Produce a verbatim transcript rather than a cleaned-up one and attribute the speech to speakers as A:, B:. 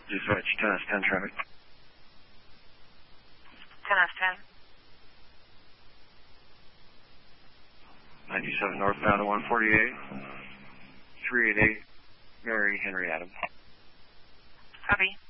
A: Dispatch ten S ten traffic.
B: ten S ten.
A: ninety-seven northbound to one forty-eight. three eighty-eight, Mary Henry Adams.
B: Copy.